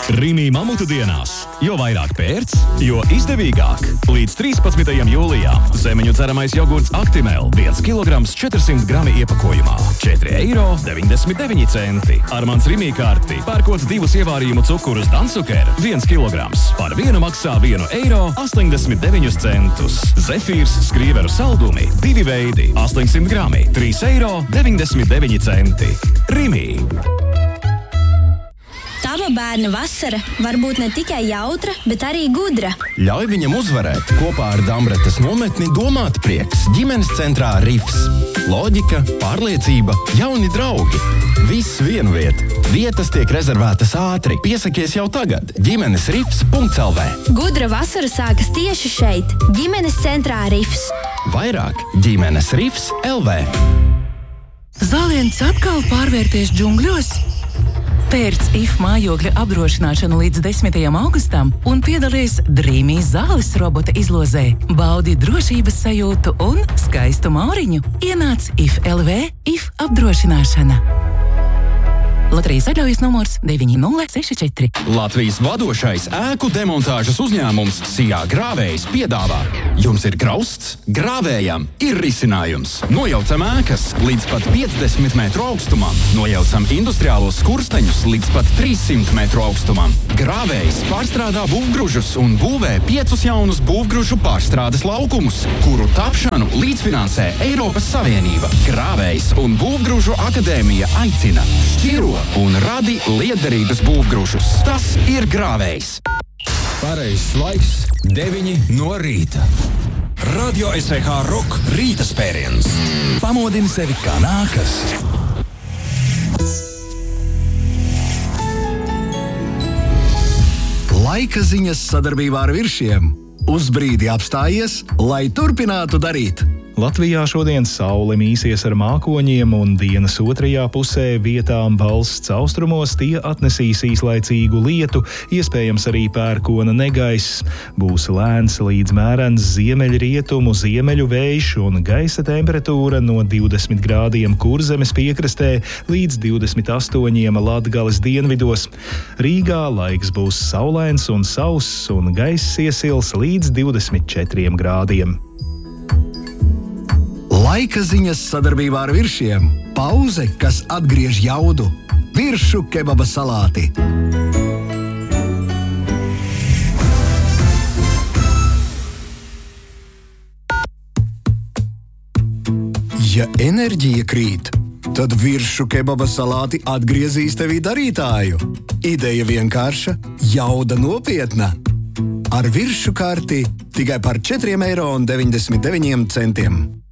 Rimi mamutu dienās. Jo vairāk pērc, jo izdevīgāk. Līdz 13. jūlijām zemeņu dzeramais jogurts Actimel 1 kg 400 grami iepakojumā. 4,99 €. Ar mans Rimi karti pērkot 2 ievārījumu cukurus Dansuker 1 kg. Par vienu maksā 1,89 €. Zefīrs skrīveru saldumi 2 veidi 800 grami 3,99 €. Rimi. Tava bērna vasara var būt ne tikai jautra, bet arī gudra. Ļauj viņam uzvarēt kopā ar Damretes nometni Domāt prieks ģimenes centrā Rifs. Loģika, pārliecība, jauni draugi. Viss vienviet. Vietas tiek rezervētas ātri. Piesakies jau tagad. ģimenesrifs.lv. Gudra vasara sākas tieši šeit, ģimenes centrā Rifs. Vairāk ģimenesrifs.lv. Zāliens atkal pārvērties džungļos? Pērc IF mājokļa apdrošināšanu līdz 10. augustam un piedalies Dreamy zāles robota izlozē. Baudi drošības sajūtu un skaistu mauriņu. Ienāc IF LV IF apdrošināšana. Loterijas atļaujas numurs 9064. Latvijas vadošais ēku demontāžas uzņēmums Sijā Grāvējs piedāvā. Jums ir grausts? Grāvējam ir risinājums. Nojaucam ēkas līdz pat 50 metru augstumam. Nojaucam industriālos skursteņus līdz pat 300 metru augstumam. Grāvējs pārstrādā būvgružus un būvē 5 jaunus būvgružu pārstrādes laukumus, kuru tapšanu līdzfinansē Eiropas Savienība. Grāvējs un Būvgružu akadēmija aicina: šķiro un radi lietderības būvgružus. Tas ir Grāvējs. Pareizs laiks 9 no rīta. Radio SVH Rock rīta spēriens. Pamodini sevi kā nākas. Laika ziņas sadarbībā ar Viršiem. Uz brīdi apstājies, lai turpinātu darīt. Latvijā šodien saule mīsies ar mākoņiem, un dienas otrajā pusē vietām valsts austrumos tie atnesīs īslaicīgu lietu, iespējams arī pērkona negaiss. Būs lēns līdz mērens ziemeļrietumu ziemeļu vējš un gaisa temperatūra no 20 grādiem Kurzemes piekrastē līdz 28 Latgales dienvidos. Rīgā laiks būs saulains un sauss, un gaiss iesils līdz 24 grādiem. Laika ziņas sadarbībā ar Viršiem. Pauze, kas atgriež jaudu. Viršu kebaba salāti. Ja enerģija krīt, tad Viršu kebaba salāti atgriezīs tevī darītāju. Ideja vienkārša, jauda nopietna. Ar Viršu karti tikai par 4,99 €.